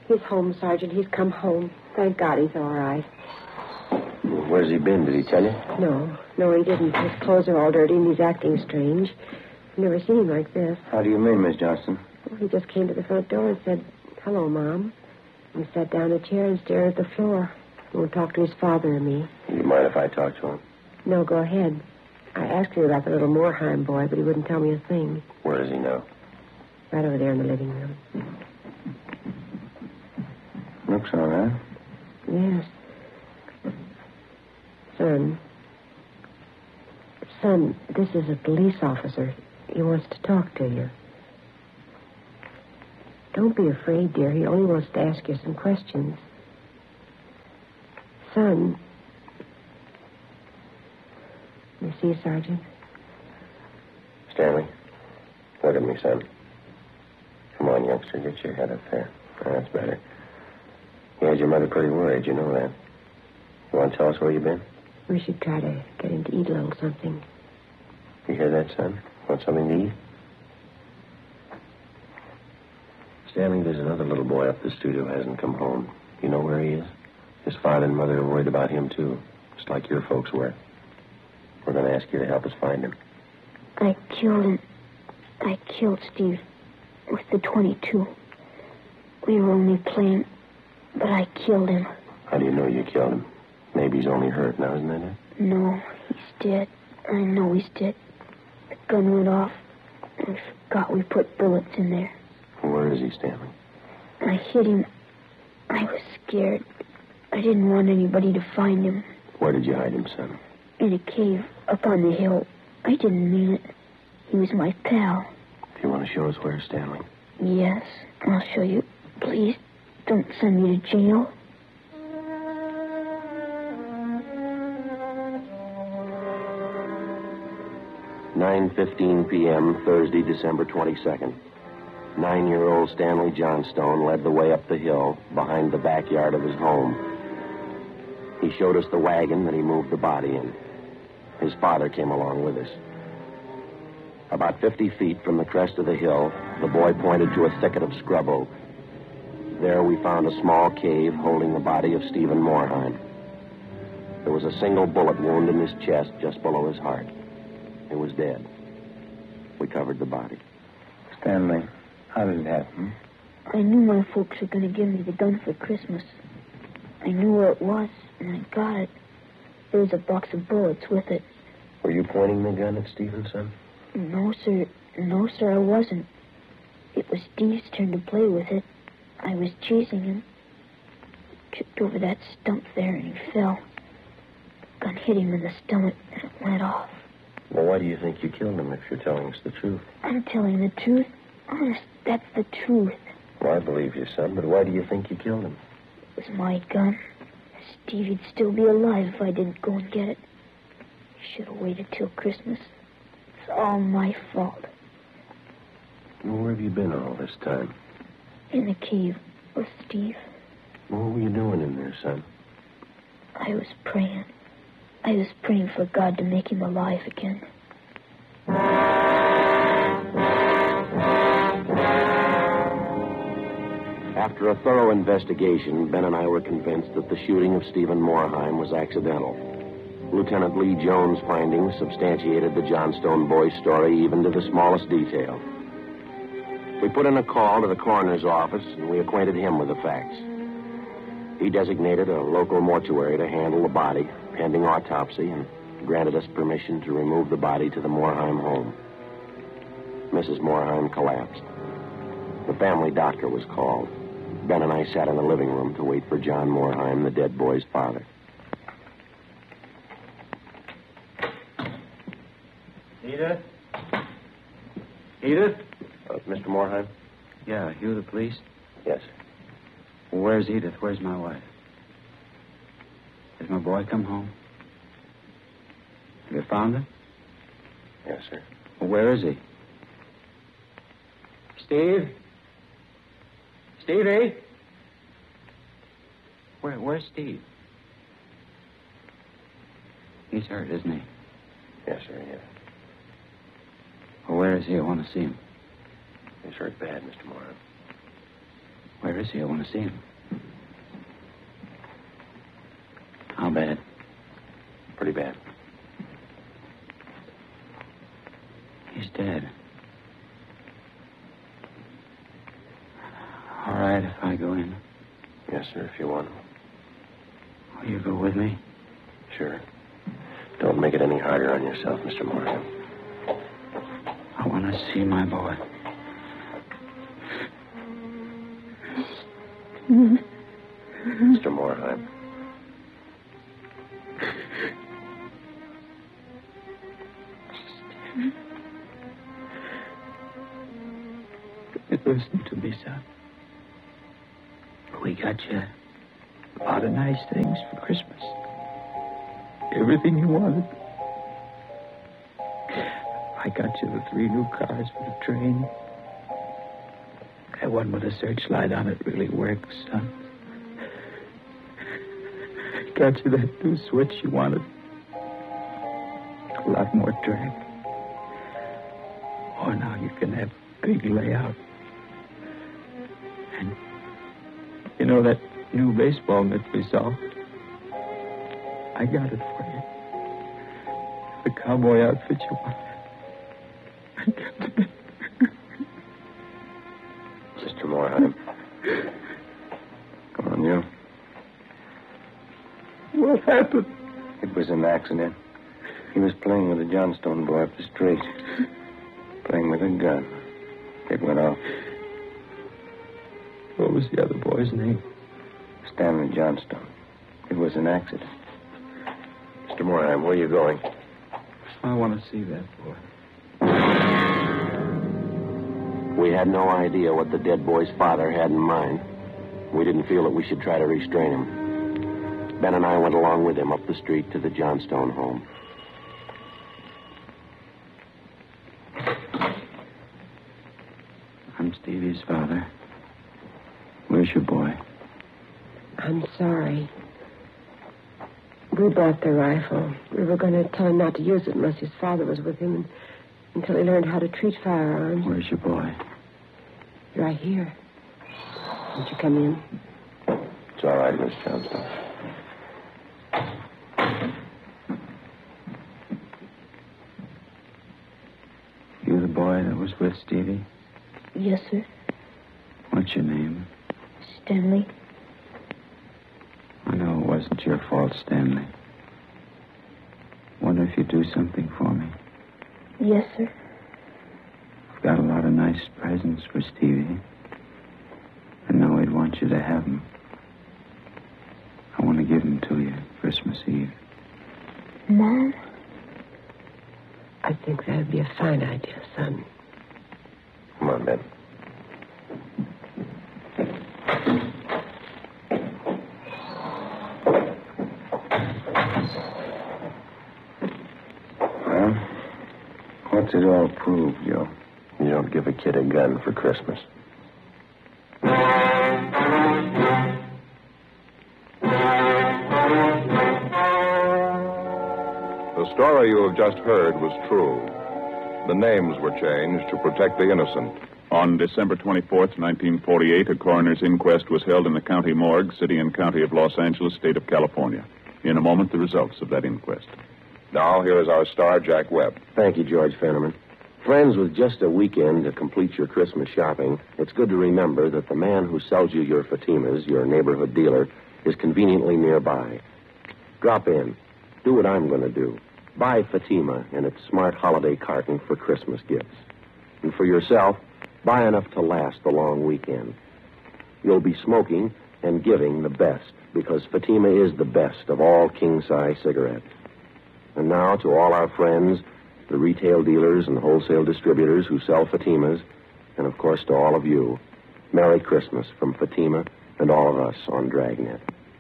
He's home, Sergeant. He's come home. Thank God he's all right. Where's he been? Did he tell you? No, he didn't. His clothes are all dirty and he's acting strange. I've never seen him like this. How do you mean, Miss Johnston? Well, he just came to the front door and said, "Hello, Mom." And he sat down in a chair and stared at the floor. He won't talk to his father or me. Do you mind if I talk to him? No, go ahead. I asked him about the little Moorheim boy, but he wouldn't tell me a thing. Where is he now? Right over there in the living room. Looks all right. Yes. Son, this is a police officer. He wants to talk to you. Don't be afraid, dear. He only wants to ask you some questions. Son. You see, Sergeant? Stanley, look at me, son. Come on, youngster, get your head up there. That's better. You had your mother pretty worried, you know that. You want to tell us where you've been? We should try to get him to eat a little something. You hear that, son? Want something to eat? Stanley, there's another little boy up the street who hasn't come home. You know where he is? His father and mother are worried about him, too. Just like your folks were. We're going to ask you to help us find him. I killed him. I killed Steve with the .22. We were only playing, but I killed him. How do you know you killed him? Maybe he's only hurt now, isn't that it? No, he's dead. I know he's dead. The gun went off. I forgot we put bullets in there. Where is he, Stanley? I hit him. I was scared. I didn't want anybody to find him. Where did you hide him, son? In a cave up on the hill. I didn't mean it. He was my pal. Do you want to show us where, Stanley? Yes, I'll show you. Please, don't send me to jail. "9:15 p.m., Thursday, December 22nd. 9-year-old Stanley Johnstone led the way up the hill behind the backyard of his home. He showed us the wagon that he moved the body in. His father came along with us. About 50 feet from the crest of the hill, the boy pointed to a thicket of scrub oak. There we found a small cave holding the body of Stephen Moorheim. There was a single bullet wound in his chest just below his heart. He was dead. We covered the body. Stanley, how did it happen? I knew my folks were going to give me the gun for Christmas. I knew where it was, and I got it. There was a box of bullets with it. Were you pointing the gun at Stevenson? No, sir. No, sir, I wasn't. It was Steve's turn to play with it. I was chasing him. He tripped over that stump there, and he fell. The gun hit him in the stomach, and it went off. Well, why do you think you killed him if you're telling us the truth? I'm telling the truth. Honest, that's the truth. Well, I believe you, son, but why do you think you killed him? It was my gun. Stevie'd still be alive if I didn't go and get it. He should have waited till Christmas. It's all my fault. Well, where have you been all this time? In the cave with Steve. Well, what were you doing in there, son? I was praying. I was praying for God to make him alive again. After a thorough investigation, Ben and I were convinced that the shooting of Stephen Moorheim was accidental. Lieutenant Lee Jones' findings substantiated the Johnstone boy's story even to the smallest detail. We put in a call to the coroner's office, and we acquainted him with the facts. He designated a local mortuary to handle the body, pending autopsy, and granted us permission to remove the body to the Moorheim home. Mrs. Moorheim collapsed. The family doctor was called. Ben and I sat in the living room to wait for John Moorheim, the dead boy's father. Edith? Edith? Mr. Moorheim? Yeah, you the police? Yes. Where's Edith? Where's my wife? Has my boy come home? Have you found him? Yes, sir. Well, where is he? Steve? Stevie? Where's Steve? He's hurt, isn't he? Yes, sir, yes. Well, where is he? I want to see him. He's hurt bad, Mr. Moorheim. Where is he? I want to see him. How bad? Pretty bad. He's dead. All right, if I go in. Yes, sir, if you want. Will you go with me? Sure. Don't make it any harder on yourself, Mr. Morgan. I want to see my boy. Mr. Morheim. Listen to me, son. We got you a lot of nice things for Christmas. Everything you wanted. I got you the 3 new cars for the train. That one with a searchlight on it really works, son. Got you that new switch you wanted. A lot more drag. Oh, now you can have a big layout. And you know that new baseball mitt we saw? I got it for you. The cowboy outfit you wanted. I got it. Mr. Morheim. Come on, you. What happened? It was an accident. He was playing with a Johnstone boy up the street. Playing with a gun. It went off. What was the other boy's name? Stanley Johnstone. It was an accident. Mr. Morheim, where are you going? I want to see that boy. We had no idea what the dead boy's father had in mind. We didn't feel that we should try to restrain him. Ben and I went along with him up the street to the Johnstone home. I'm Stevie's father. Where's your boy? I'm sorry. We bought the rifle. We were going to tell him not to use it unless his father was with him until he learned how to treat firearms. Where's your boy? Right here. Won't you come in? It's all right, Miss Johnstone. You the boy that was with Stevie? Yes, sir. What's your name? Stanley. I know it wasn't your fault, Stanley. Wonder if you'd do something for me. Yes, sir. I've got a lot of nice presents for Stevie. I know he'd want you to have them. I want to give them to you Christmas Eve. Mom? I think that'd be a fine idea, son. Come on, Ben. Well, what's it all prove, Joe? You don't give a kid a gun for Christmas. The story you have just heard was true. The names were changed to protect the innocent. On December 24th, 1948, a coroner's inquest was held in the county morgue, city and county of Los Angeles, state of California. In a moment, the results of that inquest. Now, here is our star, Jack Webb. Thank you, George Fenneman. Friends, with just a weekend to complete your Christmas shopping, it's good to remember that the man who sells you your Fatimas, your neighborhood dealer, is conveniently nearby. Drop in. Do what I'm going to do. Buy Fatima in its smart holiday carton for Christmas gifts. And for yourself, buy enough to last the long weekend. You'll be smoking and giving the best, because Fatima is the best of all king-size cigarettes. And now, to all our friends, the retail dealers and wholesale distributors who sell Fatimas, and of course to all of you, Merry Christmas from Fatima and all of us on Dragnet.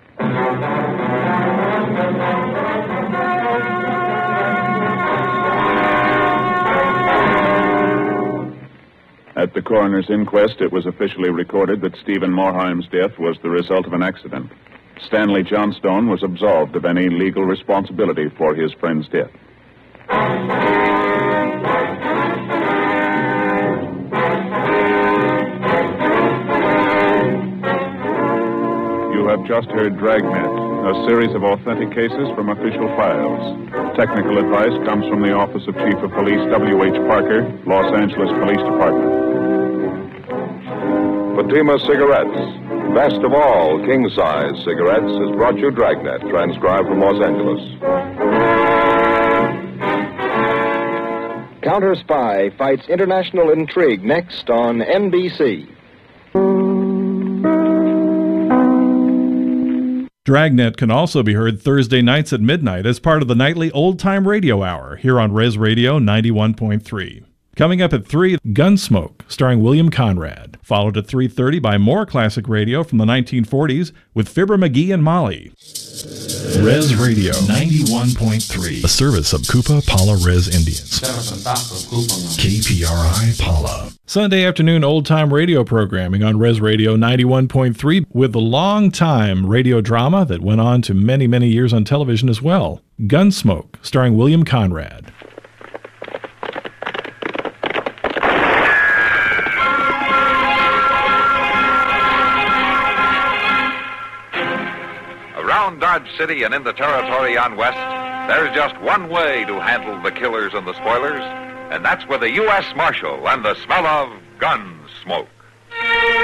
At the coroner's inquest, it was officially recorded that Stephen Morheim's death was the result of an accident. Stanley Johnstone was absolved of any legal responsibility for his friend's death. have just heard Dragnet, a series of authentic cases from official files. Technical advice comes from the Office of Chief of Police W.H. Parker, Los Angeles Police Department. Fatima Cigarettes, best of all king-size cigarettes, has brought you Dragnet, transcribed from Los Angeles. Counter Spy fights international intrigue next on NBC. Dragnet can also be heard Thursday nights at midnight as part of the nightly Old Time Radio Hour here on Res Radio 91.3. Coming up at 3, Gunsmoke, starring William Conrad, followed at 3:30 by more classic radio from the 1940s with Fibber McGee and Molly. Res Radio 91.3, a service of Kupa Pala Res Indians. KPRI Pala. Sunday afternoon old-time radio programming on Res Radio 91.3 with the long-time radio drama that went on to many, many years on television as well. Gunsmoke, starring William Conrad. Around Dodge City and in the territory on West, there's just one way to handle the killers and the spoilers, and that's with a U.S. Marshal and the smell of gun smoke.